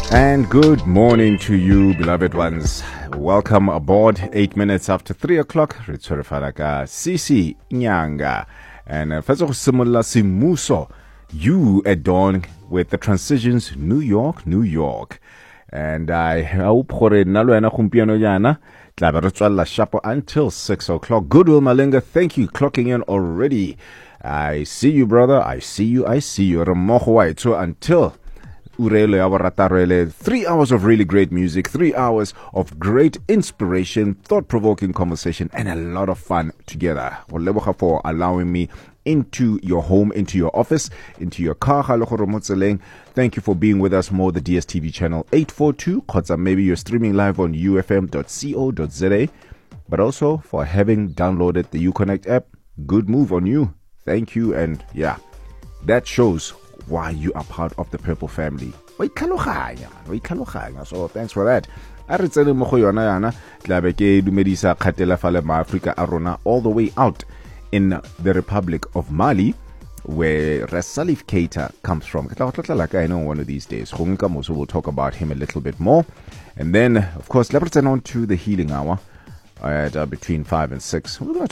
And good morning to you, beloved ones. Welcome aboard. 8 minutes after 3 o'clock. Ritsorefalaka Sisi Nyanga. And Fazo Simula Simuso. You at dawn with the transitions, New York, New York. And I hope Nalo Kumpiano Yana. Shapo until 6 o'clock. Goodwill Malenga, thank you. Clocking in already. I see you, brother. I see you. So until 3 hours of really great music, 3 hours of great inspiration, thought-provoking conversation, and a lot of fun together. For allowing me into your home, into your office, into your car. Thank you for being with us more, the DSTV channel 842. Maybe you're streaming live on ufm.co.za, but also for having downloaded the Uconnect app. Good move on you. Thank you. And yeah, that shows why you are part of the Purple family. So thanks for that. All the way out in the Republic of Mali, where Salif Keita comes from. I know one of these days. We'll talk about him a little bit more. And then, of course, let's turn on to the healing hour at between 5 and 6. We're going to